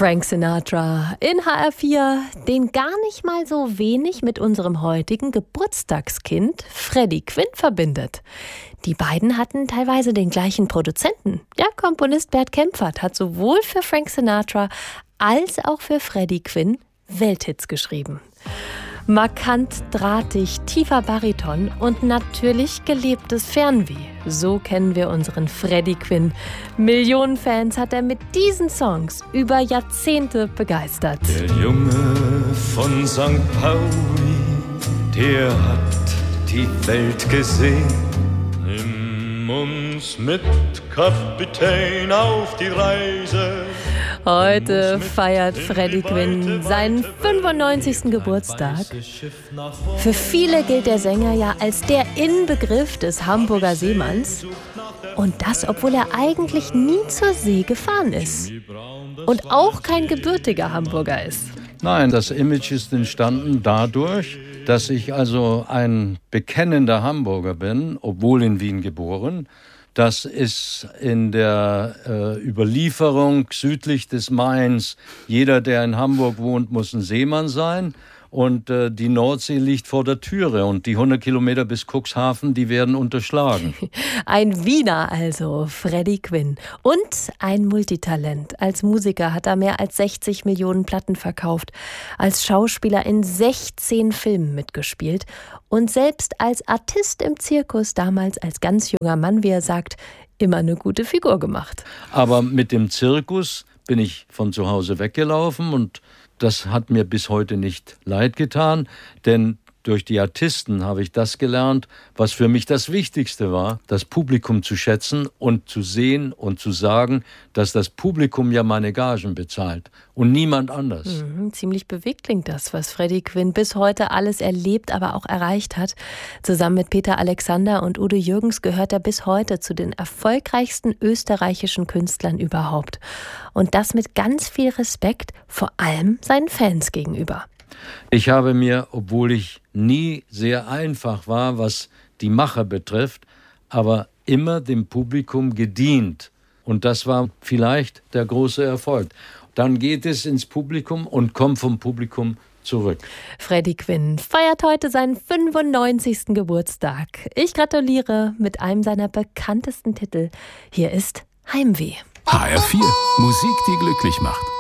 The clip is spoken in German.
Frank Sinatra in HR4, den gar nicht mal so wenig mit unserem heutigen Geburtstagskind Freddie Quinn verbindet. Die beiden hatten teilweise den gleichen Produzenten. Der Komponist Bert Kaempfert hat sowohl für Frank Sinatra als auch für Freddie Quinn Welthits geschrieben. Markant, drahtig, tiefer Bariton und natürlich gelebtes Fernweh. So kennen wir unseren Freddie Quinn. Millionen Fans hat er mit diesen Songs über Jahrzehnte begeistert. Der Junge von St. Pauli, der hat die Welt gesehen. Nimm uns mit, Kapitän, auf die Reise. Heute feiert Freddie Quinn seinen 95. Geburtstag. Für viele gilt der Sänger ja als der Inbegriff des Hamburger Seemanns. Und das, obwohl er eigentlich nie zur See gefahren ist. Und auch kein gebürtiger Hamburger ist. Nein, das Image ist entstanden dadurch, dass ich also ein bekennender Hamburger bin, obwohl in Wien geboren. Das ist in der Überlieferung südlich des Mains. Jeder, der in Hamburg wohnt, muss ein Seemann sein. Und die Nordsee liegt vor der Türe. Und die 100 Kilometer bis Cuxhaven, die werden unterschlagen. Ein Wiener also, Freddie Quinn. Und ein Multitalent. Als Musiker hat er mehr als 60 Millionen Platten verkauft. Als Schauspieler in 16 Filmen mitgespielt. Und selbst als Artist im Zirkus, damals als ganz junger Mann, wie er sagt, immer eine gute Figur gemacht. Aber mit dem Zirkus bin ich von zu Hause weggelaufen und das hat mir bis heute nicht leid getan, denn durch die Artisten habe ich das gelernt, was für mich das Wichtigste war, das Publikum zu schätzen und zu sehen und zu sagen, dass das Publikum ja meine Gagen bezahlt und niemand anders. Ziemlich bewegt klingt das, was Freddie Quinn bis heute alles erlebt, aber auch erreicht hat. Zusammen mit Peter Alexander und Udo Jürgens gehört er bis heute zu den erfolgreichsten österreichischen Künstlern überhaupt. Und das mit ganz viel Respekt, vor allem seinen Fans gegenüber. Ich habe mir, obwohl ich nie sehr einfach war, was die Macher betrifft, aber immer dem Publikum gedient. Und das war vielleicht der große Erfolg. Dann geht es ins Publikum und kommt vom Publikum zurück. Freddie Quinn feiert heute seinen 95. Geburtstag. Ich gratuliere mit einem seiner bekanntesten Titel. Hier ist Heimweh. HR4, Musik, die glücklich macht.